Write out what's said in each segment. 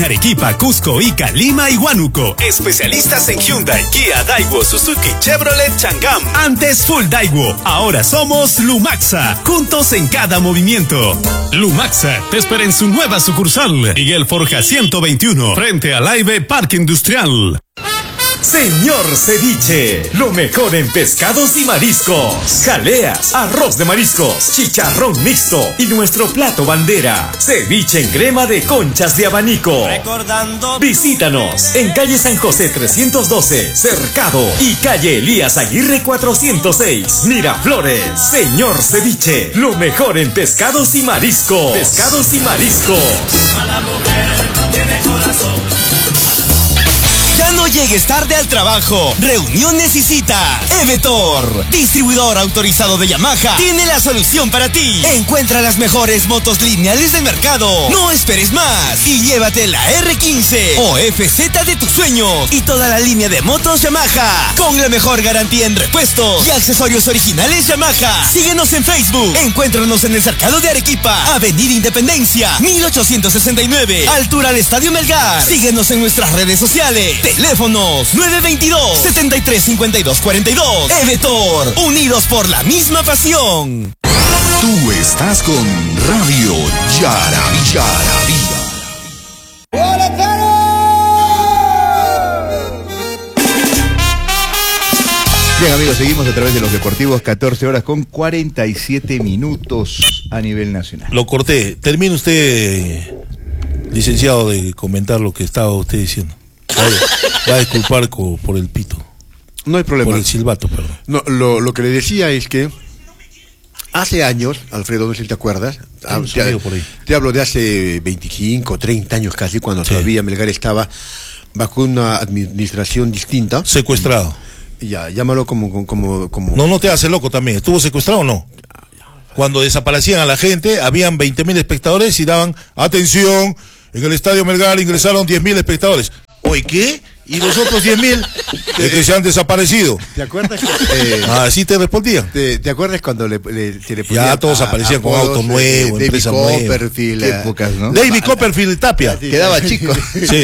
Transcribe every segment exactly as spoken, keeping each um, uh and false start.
Arequipa, Cusco, Ica, Lima y Huánuco. Especialistas en Hyundai, Kia, Daewoo, Suzuki, Chevrolet, Changam. Antes Full Daewoo, ahora somos Lumaxa. Juntos en cada movimiento. Lumaxa te espera en su nueva sucursal, Miguel Forja ciento veintiuno, frente al Live Parque Industrial. Señor Ceviche, lo mejor en pescados y mariscos, jaleas, arroz de mariscos, chicharrón mixto y nuestro plato bandera, ceviche en crema de conchas de abanico. Recordando. Visítanos en calle San José trescientos doce, Cercado, y calle Elías Aguirre cuatrocientos seis, Miraflores. Señor Ceviche, lo mejor en pescados y mariscos, pescados y mariscos. A la mujer no tiene corazón. Ya no llegues tarde al trabajo, reuniones y citas. Evetor, distribuidor autorizado de Yamaha, tiene la solución para ti. Encuentra las mejores motos lineales del mercado. No esperes más y llévate la R quince o F Z de tus sueños y toda la línea de motos Yamaha con la mejor garantía en repuestos y accesorios originales Yamaha. Síguenos en Facebook. Encuéntranos en el Cercado de Arequipa, Avenida Independencia, mil ochocientos sesenta y nueve, altura al Estadio Melgar. Síguenos en nuestras redes sociales. Teléfonos nueve veintidós, setenta y tres cincuenta y dos cuarenta y dos. Evetor, unidos por la misma pasión. Tú estás con Radio Yaravilla. Bien, amigos, seguimos a través de los deportivos, catorce horas con cuarenta y siete minutos a nivel nacional. Lo corté. Termine usted, licenciado, de comentar lo que estaba usted diciendo. Va a disculpar por el pito. No hay problema. Por el silbato, perdón. No, lo, lo que le decía es que hace años, Alfredo, no sé si te acuerdas, ah, te, por ahí. te hablo de hace veinticinco, treinta años casi, cuando sí. todavía Melgar estaba bajo una administración distinta. Secuestrado. Ya, llámalo como, como, como... No, no te hace loco también. ¿Estuvo secuestrado o no? Cuando desaparecían a la gente, habían veinte mil espectadores y daban, atención, en el Estadio Melgar ingresaron diez mil espectadores. ¿Oye qué? ¿Y los otros diez mil que se han desaparecido? ¿Te acuerdas? Que, eh, Así te respondían. ¿Te, te acuerdas cuando le, le, se le ponía ya todos a, aparecían a con auto nuevo, eh, empresa nueva? David Copperfield. Qué épocas, ¿no? David Copperfield Tapia. Sí, quedaba chico. Sí.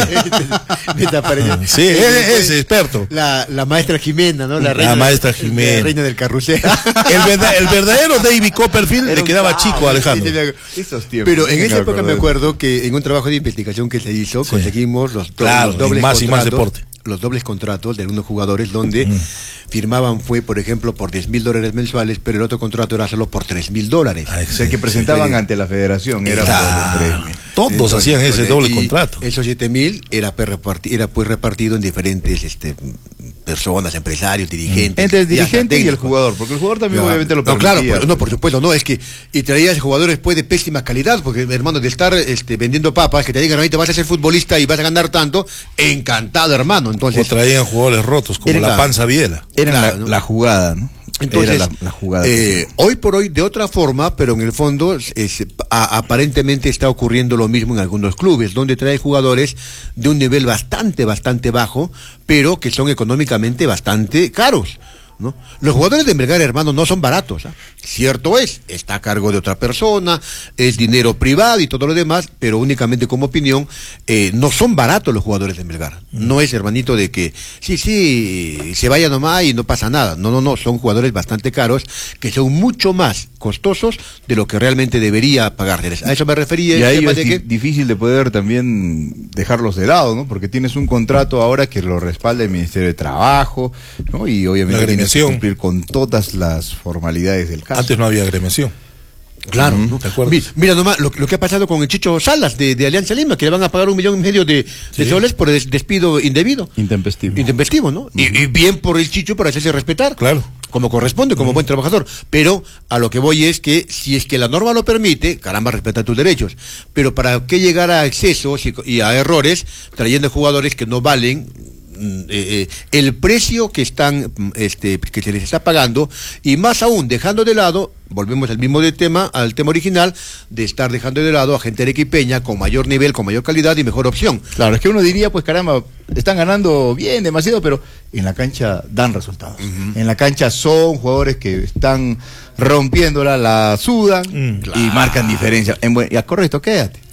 Sí, es, es experto. La, la maestra Jimena, ¿no? La, reina, la maestra Jimena. La reina del carrusel. El, verdad, el verdadero David Copperfield le quedaba ah, chico a Alejandro. Esos tiempos. Pero en esa época me acuerdo que en un trabajo de investigación que se hizo, sí. conseguimos los, claro, los dobles más y más deporte. Los dobles contratos de algunos jugadores donde mm. firmaban fue, por ejemplo, por diez mil dólares mensuales, pero el otro contrato era solo por tres mil dólares. Ah, o sea, que presentaban sí. ante la federación. Era claro. por Todos entonces, hacían ese doble contrato. Esos siete mil era, era pues repartido en diferentes este, personas, empresarios, dirigentes. Entre el dirigente y el jugador, porque el jugador también no, obviamente lo permitía. No, claro, por, no, por supuesto, no, es que, y traías jugadores pues de pésima calidad, porque hermano, de estar este, vendiendo papas, que te digan, ahorita vas a ser futbolista y vas a ganar tanto, encantado, hermano. Entonces, o traían jugadores rotos, como la Panza Viela. Era claro, la, ¿no? la jugada, ¿no? Entonces, Era la, la jugada eh, hoy por hoy de otra forma, pero en el fondo es, a, aparentemente está ocurriendo lo mismo en algunos clubes, donde trae jugadores de un nivel bastante, bastante bajo, pero que son económicamente bastante caros, ¿no? Los jugadores de Melgar, hermano, no son baratos, ¿eh? Cierto es, está a cargo de otra persona, es dinero privado y todo lo demás, pero únicamente como opinión, eh, no son baratos los jugadores de Melgar. No es, hermanito, de que sí, sí, se vaya nomás y no pasa nada. No, no, no, son jugadores bastante caros, que son mucho más costosos de lo que realmente debería pagárseles. A eso me refería. Y ahí es de di que... difícil de poder también dejarlos de lado, ¿no? Porque tienes un contrato ahora que lo respalda el Ministerio de Trabajo, ¿no? Y obviamente tienes que cumplir con todas las formalidades del caso. Antes no había agremiación. Claro, ¿no? ¿Te acuerdas? Mira, mira nomás lo, lo que ha pasado con el Chicho Salas de, de Alianza Lima, que le van a pagar un millón y medio de, de sí. soles por des, despido indebido. Intempestivo. Intempestivo, ¿no? Uh-huh. y, y bien por el Chicho para hacerse respetar. Claro. Como corresponde, como uh-huh. buen trabajador. Pero a lo que voy es que si es que la norma lo permite, caramba, respeta tus derechos. Pero para qué llegar a excesos y, y a errores trayendo jugadores que no valen Eh, eh, el precio que están este, que se les está pagando, y más aún dejando de lado, volvemos al mismo de tema, al tema original, de estar dejando de lado a gente arequipeña con mayor nivel, con mayor calidad y mejor opción. Claro, es que uno diría, pues caramba, están ganando bien, demasiado, pero en la cancha dan resultados. Uh-huh. En la cancha son jugadores que están rompiéndola, la sudan mm, claro. y marcan diferencia. En buen, ya correcto, quédate.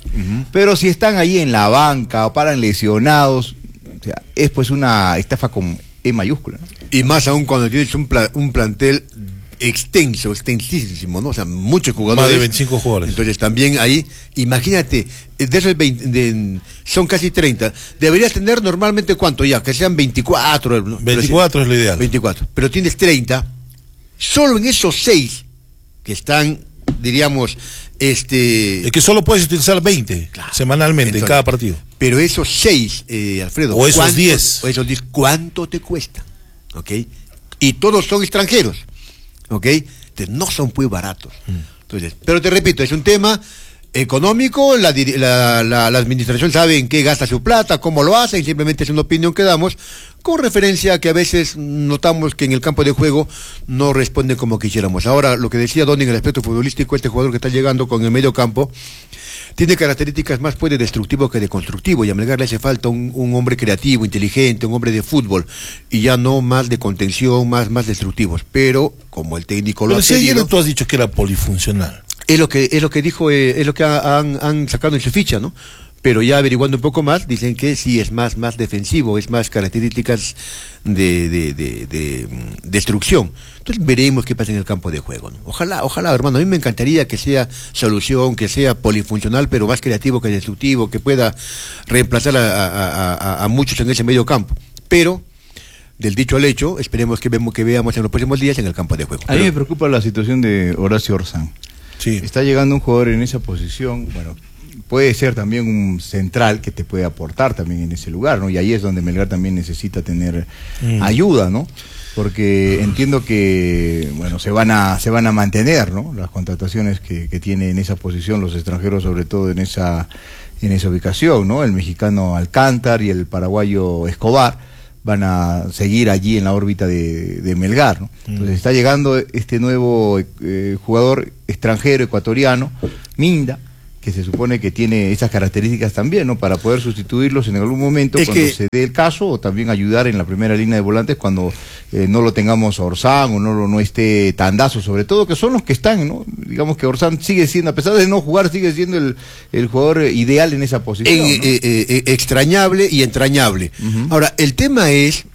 Uh-huh. Pero si están ahí en la banca o paran lesionados, o sea, es pues una estafa con E mayúscula, ¿no? Y más aún cuando tienes un, pla- un plantel extenso, extensísimo, ¿no? O sea, muchos jugadores. Más de veinticinco jugadores. Entonces también ahí, imagínate, de esos veinte, de, son casi treinta. Deberías tener normalmente ¿cuánto ya? Que sean veinticuatro. ¿no? veinticuatro pero, es lo ideal. veinticuatro. Pero tienes treinta. Solo en esos seis que están, diríamos, este... Es que solo puedes utilizar veinte claro. semanalmente. Entonces, en cada partido. Pero esos seis, eh, Alfredo. O esos diez. O esos diez, ¿cuánto te cuesta? ¿Ok? Y todos son extranjeros. ¿Ok? Entonces, no son muy baratos. Entonces, pero te repito, es un tema económico, la, la, la, la administración sabe en qué gasta su plata, cómo lo hace, y simplemente es una opinión que damos, con referencia a que a veces notamos que en el campo de juego no responden como quisiéramos. Ahora, lo que decía Donny en el aspecto futbolístico, este jugador que está llegando con el medio campo, tiene características más pues de destructivo que de constructivo, y a Melgar le hace falta un, un hombre creativo, inteligente, un hombre de fútbol, y ya no más de contención, más, más destructivos. Pero, como el técnico lo Pero ha si pedido, ayer tú has dicho que era polifuncional. Es lo que, es lo que dijo, eh, es lo que ha, han, han sacado en su ficha, ¿no? Pero ya averiguando un poco más, dicen que sí es más, más defensivo, es más características de, de, de, de, de destrucción. Entonces veremos qué pasa en el campo de juego, ¿no? Ojalá, ojalá, hermano, a mí me encantaría que sea solución, que sea polifuncional, pero más creativo que destructivo, que pueda reemplazar a, a, a, a muchos en ese medio campo. Pero, del dicho al hecho, esperemos que, vemos, que veamos en los próximos días en el campo de juego. A mí me preocupa la situación de Horacio Orsán. Sí. Está llegando un jugador en esa posición, bueno, puede ser también un central que te puede aportar también en ese lugar, ¿no? Y ahí es donde Melgar también necesita tener mm. ayuda, ¿no? Porque entiendo que, bueno, se van a se van a mantener, ¿no? Las contrataciones que, que tiene en esa posición los extranjeros, sobre todo en esa en esa ubicación, ¿no? El mexicano Alcántar y el paraguayo Escobar van a seguir allí en la órbita de, de Melgar, ¿no? Entonces está llegando este nuevo eh, jugador extranjero ecuatoriano, Minda, que se supone que tiene esas características también, ¿no? Para poder sustituirlos en algún momento es cuando que... se dé el caso, o también ayudar en la primera línea de volantes cuando eh, no lo tengamos a Orsán o no, no esté Tandazo, sobre todo, que son los que están, ¿no? Digamos que Orsán sigue siendo, a pesar de no jugar, sigue siendo el, el jugador ideal en esa posición, en, ¿no? eh, eh, extrañable y entrañable. Uh-huh. Ahora, el tema es,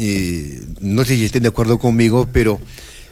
eh, no sé si estén de acuerdo conmigo, pero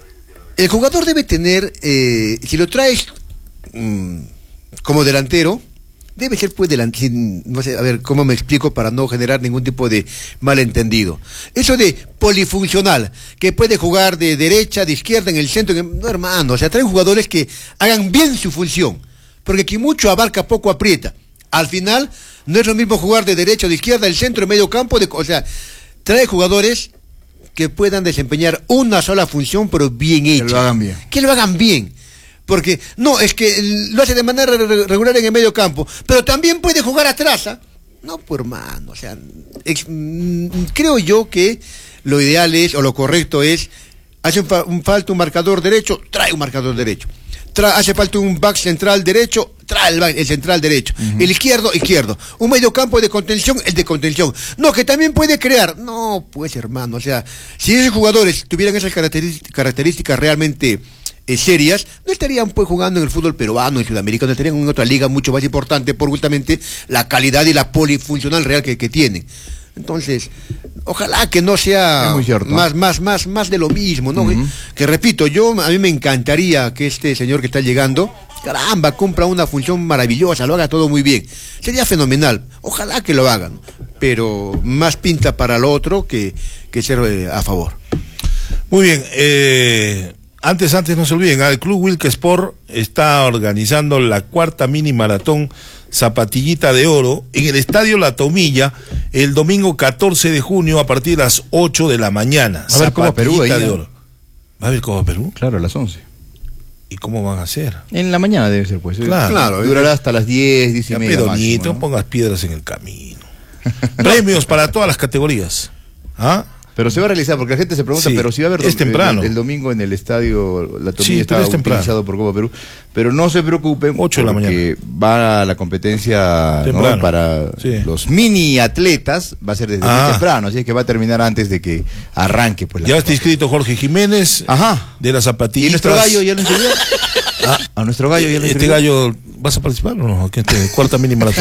el jugador debe tener, eh, si lo traes... Mmm, como delantero, debe ser pues delantero, no sé, a ver, ¿cómo me explico para no generar ningún tipo de malentendido? Eso de polifuncional, que puede jugar de derecha, de izquierda, en el centro, en, no hermano, o sea, traen jugadores que hagan bien su función, porque quien mucho abarca, poco aprieta. Al final, no es lo mismo jugar de derecha, de izquierda, del centro, de medio campo, de, o sea, trae jugadores que puedan desempeñar una sola función, pero bien hecha. Que lo hagan bien. Que lo hagan bien. Porque, no, es que lo hace de manera regular en el medio campo, pero también puede jugar atrás, ¿eh? No, pues hermano, o sea, ex, mmm, creo yo que lo ideal es, o lo correcto es, hace un, fa un falta un marcador derecho, trae un marcador derecho. Tra hace falta un back central derecho, trae el, back, el central derecho. Uh-huh. El izquierdo, izquierdo. Un medio campo de contención, el de contención. No, que también puede crear. No, pues hermano, o sea, si esos jugadores tuvieran esas características, características realmente... Eh, serias, no estarían pues jugando en el fútbol peruano, en Sudamérica, no estarían en otra liga mucho más importante por justamente la calidad y la polifuncional real que, que tienen. Entonces, ojalá que no sea más, más, más, más de lo mismo, ¿no? Uh-huh. Que, que repito, yo a mí me encantaría que este señor que está llegando, caramba, cumpla una función maravillosa, lo haga todo muy bien. Sería fenomenal. Ojalá que lo hagan, pero más pinta para lo otro que, que ser eh, a favor. Muy bien, eh... Antes, antes no se olviden, el Club Wilke Sport está organizando la cuarta mini maratón Zapatillita de Oro en el Estadio La Tomilla el domingo catorce de junio a partir de las ocho de la mañana. Va a haber Copa Perú ahí, de Oro. ¿Va a haber Copa Perú? Claro, a las once. ¿Y cómo van a hacer? En la mañana debe ser, pues. Claro. claro durará hasta las diez, diez y ya, media. Pero ni ¿no? pongas piedras en el camino. Premios para todas las categorías. ¿Ah? Pero se va a realizar, porque la gente se pregunta, sí, pero si va a haber es temprano. El, el domingo en el estadio La Tomilla, sí, está utilizado por Copa Perú, pero no se preocupen ocho de la mañana. Va a la competencia, ¿no? Para sí. los mini atletas, va a ser desde ah. muy temprano, así que va a terminar antes de que arranque. Pues, la ya Copa. Está inscrito Jorge Jiménez. Ajá. De las zapatillas. ¿Y nuestro gallo ya lo inscribió? ah, a nuestro gallo ya lo inscribió. Este gallo ¿Vas a participar o no? ¿Qué te- Cuarta mini maratón.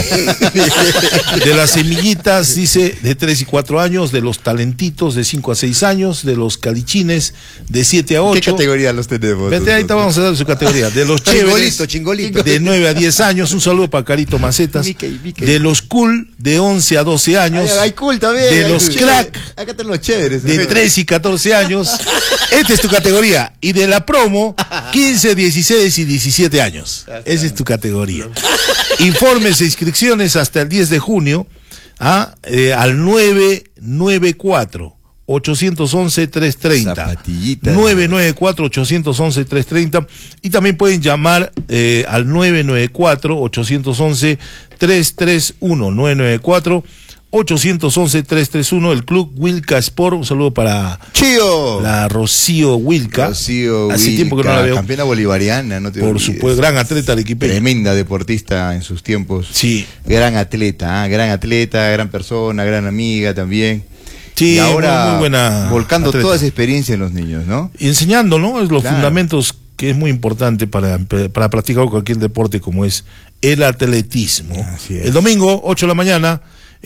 De las semillitas, dice, de tres y cuatro años, de los talentitos de cinco a seis años, de los calichines de siete a ocho. ¿Qué categoría los tenemos? Vete, ahí te vamos a dar su categoría. De los Chingolito, chéveres, chingolito. de nueve a diez años, un saludo para Carito Macetas. Mickey, Mickey. De los cool, de once a doce años. Ay, hay cool también. De hay los cool. crack, Acá están los chéveres. de tres y catorce años. Esta es tu categoría. Y de la promo, quince, dieciséis y diecisiete años. Esa es tu categoría. Informes e inscripciones hasta el diez de junio ¿ah? eh, al nueve nueve cuatro, ocho once, tres treinta. Zapatillita. nueve nueve cuatro, ocho once, tres treinta. Y también pueden llamar eh, al nueve nueve cuatro, ocho once, tres tres uno. nueve nueve cuatro, ocho once, tres tres uno. El Club Wilca Sport. Un saludo para ¡Chío! la Rocío Wilca. Rocío Hace Wilca, tiempo que no la veo. campeona bolivariana, no te Por olvides. supuesto, gran atleta arequipeña. Tremenda deportista en sus tiempos. Sí. Gran atleta, ¿ah? gran atleta, gran persona, gran amiga también. Sí, y ahora muy, muy buena volcando atleta. toda esa experiencia en los niños, ¿no? Y enseñando, ¿no? Es los Claro. fundamentos que es muy importante para, para practicar cualquier deporte como es el atletismo. Así es. El domingo, ocho de la mañana,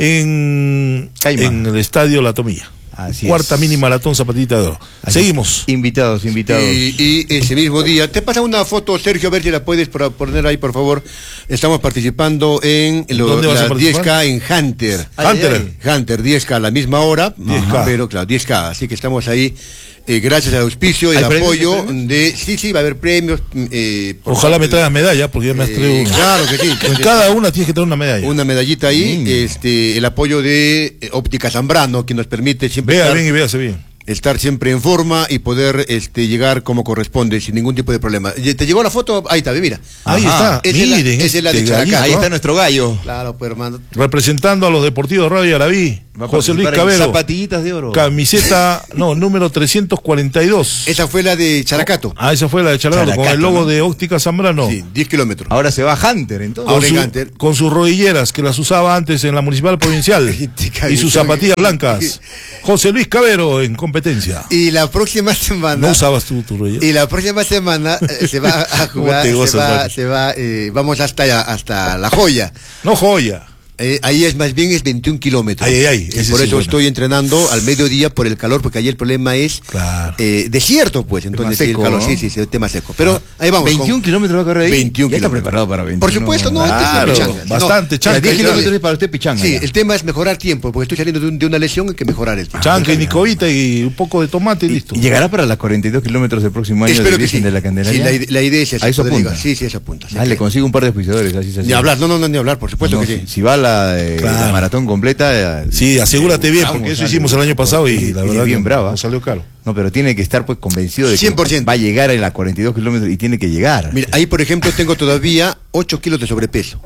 en, Caima. en el estadio La Tomilla. Así Cuarta es. mini maratón Zapatita de Oro. Así Seguimos. es. Invitados, invitados. Y, y ese mismo día, te pasa una foto, Sergio, a ver si la puedes por- poner ahí, por favor. Estamos participando en lo- ¿Dónde vas a las participar? diez K en Hunter. Ay, Hunter. ay, Hunter, diez K a la misma hora, diez K. pero claro, diez K, así que estamos ahí, eh, gracias al auspicio y ¿Hay el premios, apoyo hay premios? de, sí, sí, va a haber premios. eh, por Ojalá me parte de- traigas medalla, porque ya me has traído Eh, una. claro que sí. En cada una tienes que traer una medalla. Una medallita ahí, Mm. este, el apoyo de eh, Óptica Zambrano, que nos permite siempre Vea estar, bien y véase bien. estar siempre en forma y poder este, llegar como corresponde, sin ningún tipo de problema. ¿Te llegó la foto? Ahí está, mira. Ahí Ajá. está. Esa es la- Miren, esa es la de este Characato. gallito, Ahí ¿no? está nuestro gallo. Claro, pues hermano. Representando a los Deportivos Radio Yarabí, Va a José Luis participar en Cabero. Zapatillitas de oro. Camiseta, no, número trescientos cuarenta y dos. Esa fue la de Characato. Ah, esa fue la de Chalacato, con Chalacato, el logo ¿no? de Óptica Zambrano. Sí, diez kilómetros. Ahora se va Hunter, entonces. Con, Ahora en su- Hunter. con sus rodilleras que las usaba antes en la Municipal Provincial y sus zapatillas blancas. José Luis Cabero en competencia. Y la próxima semana. ¿No usabas tú tu rodillera? Y la próxima semana eh, se va a jugar, te se gozas, va, Mario? se va, eh, vamos hasta, hasta La Joya. No joya. Eh, ahí es más bien es veintiún kilómetros. Ay, ay, ay, Y ese por sí, eso bueno. estoy entrenando al mediodía por el calor, porque allí el problema es Claro. eh, desierto, pues. Entonces, sí, seco, el calor, ¿no? sí, sí, sí, el tema seco. Pero ahí vamos. veintiún con- kilómetros va a correr ahí. veintiún Ya está kilómetros. preparado para veintiún. Por supuesto, no, antes Claro, de pichanga. bastante, No, chanca, diez y kilómetros claro. es para usted pichanga. Sí, ya. el tema es mejorar tiempo, porque estoy saliendo de, un- de una lesión, hay que mejorar el tiempo. Chanca y nicovita y un poco de tomate y listo. Y llegará para las cuarenta y dos kilómetros del próximo año Espero de que Virgen sí. de la Candelaria. Sí, la, ide- la idea es esa. A eso poder apunta. llegar. Sí, sí, eso apunta. Sí, Ah, le que- consigo un par de auspiciadores, así se hace. Ni hablar, no, no, no, ni hablar, por supuesto No, que sí. si, si va la, eh, Claro. la maratón completa. eh, Sí, asegúrate bien, vamos, porque eso sale. hicimos el año pasado y Sí, la y verdad es bien que brava. nos salió caro. No, pero tiene que estar pues convencido de que cien por ciento. va a llegar a la cuarenta y dos kilómetros y tiene que llegar. Mira, ahí por ejemplo tengo todavía ocho kilos de sobrepeso.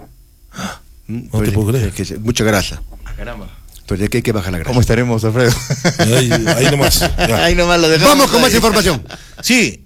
Mm, No te puedo creer. que es mucha grasa. Caramba. Entonces hay que bajar la grasa. ¿Cómo estaremos, Alfredo? Ahí, ahí nomás. Ya. Ahí nomás lo dejamos. Vamos con más ahí. información. Sí,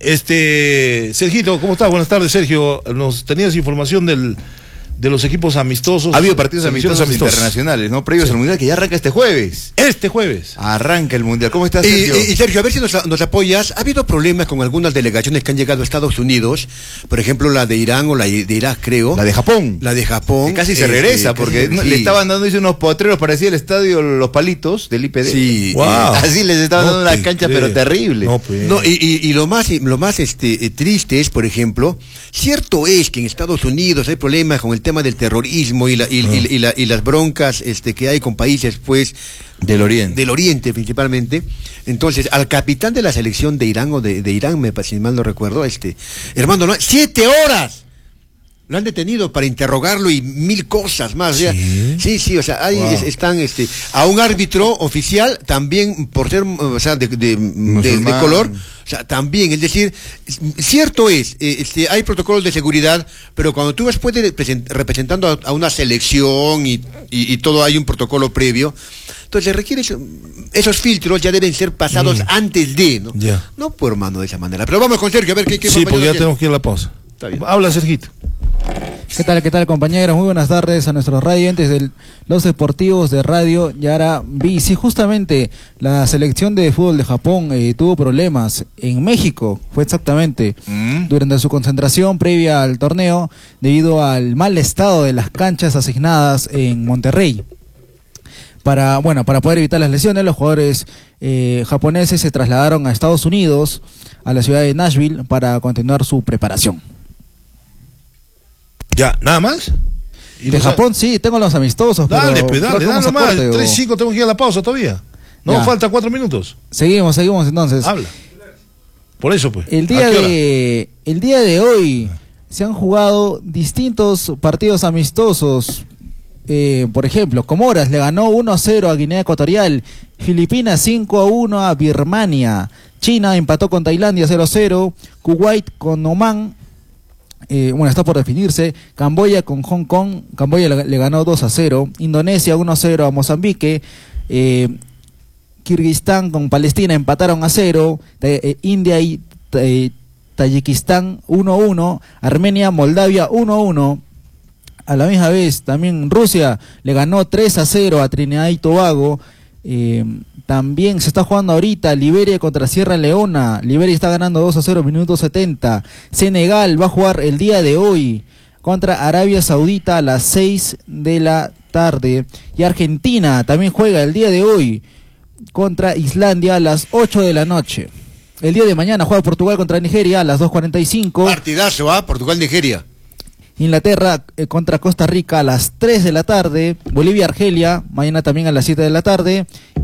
este, Sergito, ¿cómo estás? Buenas tardes, Sergio. Nos tenías información del, de los equipos amistosos. Ha habido partidos selecciones amistosos internacionales, ¿no? Previos Sí. al Mundial, que ya arranca este jueves. Este jueves. Arranca el Mundial. ¿Cómo estás, Y, Sergio? y- y, Sergio, a ver si nos, nos apoyas. Ha habido problemas con algunas delegaciones que han llegado a Estados Unidos, por ejemplo la de Irán o la de Irak, creo. La de Japón. La de Japón. Que casi se este, regresa, casi- porque no- sí. le estaban dando dice, unos potreros, parecía el estadio Los Palitos del I P D. Sí, Wow. Así les estaban No dando una te cancha, creo. pero terrible. No, pues. No, y, y- y lo más, lo más este, eh, triste es, por ejemplo, cierto es que en Estados Unidos hay problemas con el tema del terrorismo y, la, y, y- y la- y las broncas este, que hay con países, pues, Del Oriente. del Oriente principalmente. Entonces, al capitán de la selección de Irán o de, de Irán, me si mal no recuerdo, este, hermano, ¿no? siete horas. Lo han detenido para interrogarlo y mil cosas más. o sea, ¿Sí? sí, sí, o sea, ahí Wow. es- están este, a un árbitro oficial también por ser, o sea, de, de- de- de Musulmán. color, o sea, también, es decir, es- cierto es, eh, este, hay protocolos de seguridad, pero cuando tú vas pues, de- present- representando a, a una selección y, y- y todo hay un protocolo previo, entonces requiere eso- esos filtros ya deben ser pasados Mm. antes de, ¿no? Ya. No por mano de esa manera. Pero vamos con Sergio, a ver qué, qué Sí, porque ya compañeros tenemos que ir a la pausa. Está bien. Habla, Sergito. ¿Qué tal, qué tal, compañeros? Muy buenas tardes a nuestros radiantes de los deportivos de Radio Yara B. Sí, justamente la selección de fútbol de Japón eh, tuvo problemas en México, fue exactamente, mm. durante su concentración previa al torneo, debido al mal estado de las canchas asignadas en Monterrey. Para, bueno, para poder evitar las lesiones, los jugadores eh, japoneses se trasladaron a Estados Unidos, a la ciudad de Nashville, para continuar su preparación. ¿Ya? ¿Nada más? ¿Y de Japón? Sí, tengo los amistosos. Dale, pero pues, dale, dale nomás. tres cinco, tengo que ir a la pausa todavía. No, ya. Falta cuatro minutos. Seguimos, seguimos entonces. Habla. Por eso, pues. El día de, el día de hoy se han jugado distintos partidos amistosos. Eh, por ejemplo, Comoras le ganó uno a cero a Guinea Ecuatorial. Filipinas cinco a uno a Birmania. China empató con Tailandia cero a cero. Kuwait con Oman. Eh, bueno, está por definirse. Camboya con Hong Kong. Camboya le, le ganó dos a cero. Indonesia uno a cero a Mozambique. Eh, Kirguistán con Palestina empataron a cero. Eh, India y eh, Tayikistán uno a uno. Armenia, Moldavia uno a uno. A la misma vez, también Rusia le ganó tres a cero a Trinidad y Tobago. Eh, también se está jugando ahorita Liberia contra Sierra Leona. Liberia está ganando dos a cero, minuto setenta. Senegal va a jugar el día de hoy contra Arabia Saudita a las seis de la tarde. Y Argentina también juega el día de hoy contra Islandia a las ocho de la noche. El día de mañana juega Portugal contra Nigeria a las dos cuarenta y cinco. Partidazo, ¿ah? ¿eh? Portugal-Nigeria. Inglaterra eh, contra Costa Rica a las tres de la tarde. Bolivia-Argelia, mañana también a las siete de la tarde.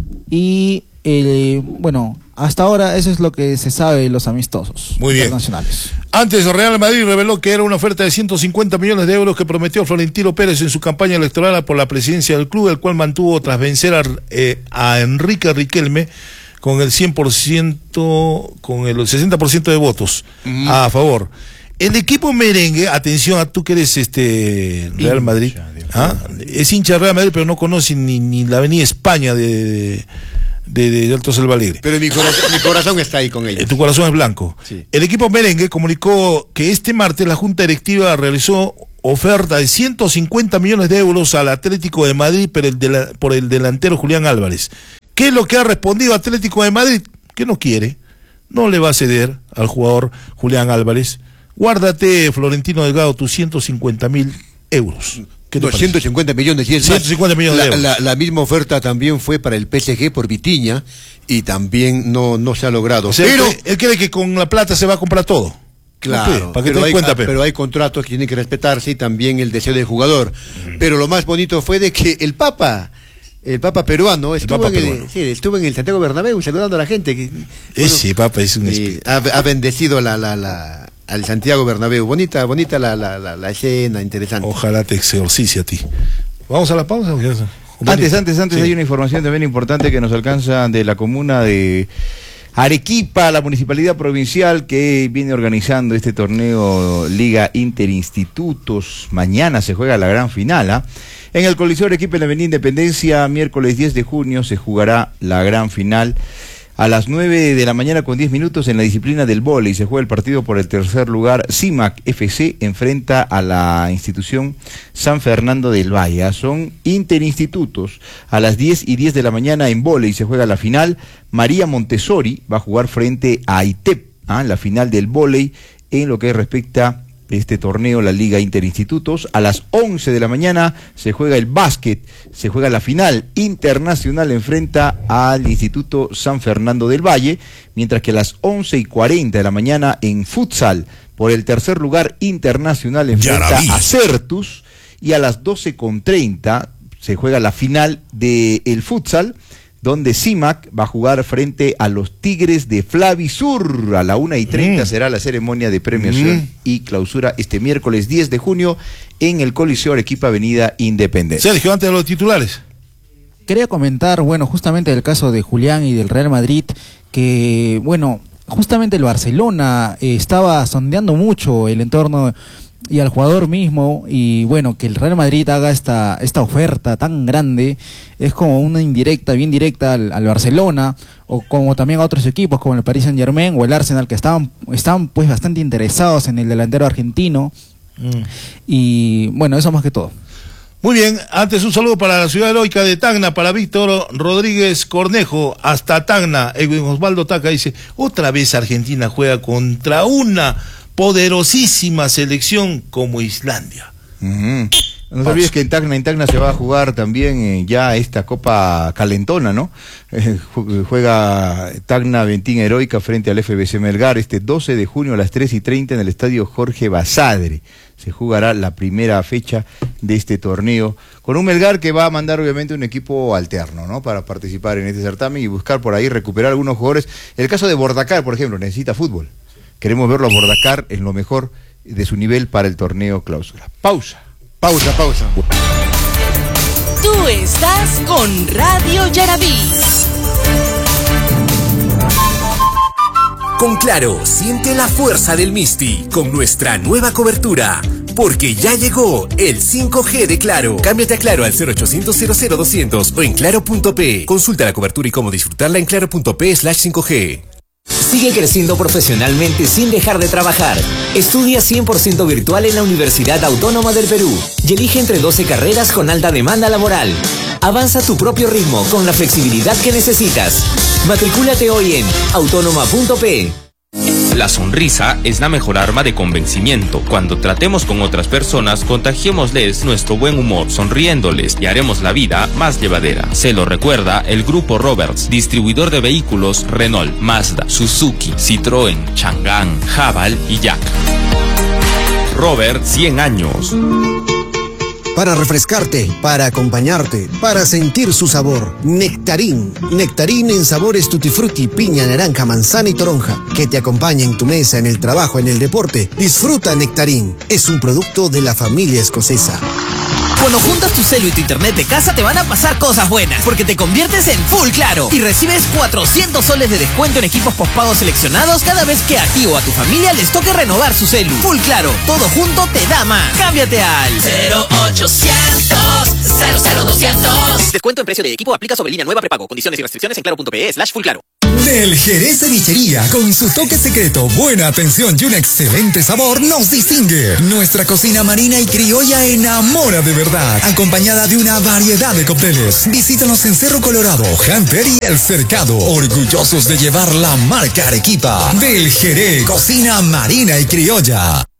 Y, eh, bueno, hasta ahora eso es lo que se sabe de los amistosos Muy bien. internacionales. Antes, Real Madrid reveló que era una oferta de ciento cincuenta millones de euros que prometió Florentino Pérez en su campaña electoral por la presidencia del club, el cual mantuvo tras vencer a, eh, a Enrique Riquelme con el cien por ciento, con el sesenta por ciento de votos mm. a favor. El equipo merengue, atención a tú que eres este Real Madrid, ¿ah? Es hincha de Real Madrid, pero no conoce ni, ni la avenida España de, de, de Alto Selva Alegre. Pero mi corazón, mi corazón está ahí con ellos. Tu corazón es blanco. Sí. El equipo merengue comunicó que este martes la Junta Directiva realizó oferta de ciento cincuenta millones de euros al Atlético de Madrid por el, de la, por el delantero Julián Álvarez. ¿Qué es lo que ha respondido Atlético de Madrid? Que no quiere, no le va a ceder al jugador Julián Álvarez. Guárdate, Florentino Delgado, tus ciento cincuenta mil euros. doscientos cincuenta millones y es ciento cincuenta millones la, de euros. La, la misma oferta también fue para el P S G por Vitinha y también no, no se ha logrado. O sea, pero él, él cree que con la plata se va a comprar todo. Claro, para que pero, te hay, cuenta, pero hay contratos que tienen que respetarse y también el deseo del jugador. Mm. Pero lo más bonito fue de que el Papa... El Papa peruano estuvo, Papa en el, peruano. Sí, estuvo en el Santiago Bernabéu saludando a la gente. Que, Ese bueno, Papa es un eh, ha, ha bendecido la, la, la, al Santiago Bernabéu. Bonita, bonita la, la, la, la escena, interesante. Ojalá te exorcice a ti. ¿Vamos a la pausa? Antes, antes, antes sí. Hay una información también importante que nos alcanza de la comuna de Arequipa, la municipalidad provincial que viene organizando este torneo Liga Interinstitutos. Mañana se juega la gran final, ¿ah? ¿eh? En el Coliseo Arequipa en la Avenida Independencia, miércoles diez de junio, se jugará la gran final a las nueve de la mañana con diez minutos en la disciplina del vóley. Se juega el partido por el tercer lugar. CIMAC F C enfrenta a la institución San Fernando del Valle. Son interinstitutos. A las diez y diez de la mañana en vóley se juega la final. María Montessori va a jugar frente a I T E P, ¿ah? La final del vóley en lo que respecta este torneo, la Liga Interinstitutos. A las once de la mañana se juega el básquet, se juega la final internacional, enfrenta al Instituto San Fernando del Valle, mientras que a las once y cuarenta de la mañana en futsal, por el tercer lugar internacional, enfrenta a Certus, y a las doce con treinta se juega la final del futsal, donde CIMAC va a jugar frente a los Tigres de Flavisur. A la una y treinta mm. será la ceremonia de premiación mm. y clausura este miércoles diez de junio en el Coliseo Arequipa, Avenida Independencia. Sergio, antes de los titulares. Quería comentar, bueno, justamente del caso de Julián y del Real Madrid, que, bueno, justamente el Barcelona eh, estaba sondeando mucho el entorno y al jugador mismo, y bueno, que el Real Madrid haga esta esta oferta tan grande es como una indirecta, bien directa al, al Barcelona, o como también a otros equipos como el Paris Saint Germain o el Arsenal, que estaban estaban pues bastante interesados en el delantero argentino. Mm. Y bueno, eso más que todo. Muy bien, antes un saludo para la ciudad heroica de Tacna, para Víctor Rodríguez Cornejo, hasta Tacna. Edwin Osvaldo Taca dice, otra vez Argentina juega contra una poderosísima selección como Islandia. Uh-huh. No te olvides que en Tacna, en Tacna se va a jugar también eh, ya esta Copa Calentona, ¿no? Eh, juega Tacna Ventín Heroica frente al F B C Melgar este doce de junio a las tres y treinta en el estadio Jorge Basadre. Se jugará la primera fecha de este torneo, con un Melgar que va a mandar obviamente un equipo alterno, ¿no? Para participar en este certamen y buscar por ahí recuperar algunos jugadores. El caso de Bordacar, por ejemplo, necesita fútbol. Queremos verlo a Bordacar en lo mejor de su nivel para el torneo clausura. Pausa. Pausa, pausa. Tú estás con Radio Yarabí. Con Claro, siente la fuerza del Misti con nuestra nueva cobertura. Porque ya llegó el cinco G de Claro. Cámbiate a Claro al cero ochocientos cero cero doscientos o en claro punto pe. Consulta la cobertura y cómo disfrutarla en claro punto pe slash cinco G. Sigue creciendo profesionalmente sin dejar de trabajar. Estudia cien por ciento virtual en la Universidad Autónoma del Perú y elige entre doce carreras con alta demanda laboral. Avanza a tu propio ritmo con la flexibilidad que necesitas. Matricúlate hoy en autónoma punto pe. La sonrisa es la mejor arma de convencimiento. Cuando tratemos con otras personas, contagiémosles nuestro buen humor, sonriéndoles y haremos la vida más llevadera. Se lo recuerda el Grupo Roberts, distribuidor de vehículos Renault, Mazda, Suzuki, Citroën, Chang'an, Haval y Yak. Robert, cien años. Para refrescarte, para acompañarte, para sentir su sabor. Nectarín. Nectarín en sabores tutti frutti, piña, naranja, manzana y toronja. Que te acompaña en tu mesa, en el trabajo, en el deporte. Disfruta Nectarín. Es un producto de la familia escocesa. Cuando juntas tu celu y tu internet de casa te van a pasar cosas buenas, porque te conviertes en Full Claro y recibes cuatrocientos soles de descuento en equipos postpago seleccionados cada vez que a ti o a tu familia les toque renovar su celu. Full Claro, todo junto te da más. Cámbiate al cero ochocientos cero cero doscientos. Descuento en precio de equipo aplica sobre línea nueva prepago. Condiciones y restricciones en claro punto pe slash full claro. Del Jerez Cevichería, con su toque secreto, buena atención y un excelente sabor, nos distingue. Nuestra cocina marina y criolla enamora de verdad, acompañada de una variedad de cócteles. Visítanos en Cerro Colorado, Hunter y El Cercado, orgullosos de llevar la marca Arequipa. Del Jerez, cocina marina y criolla.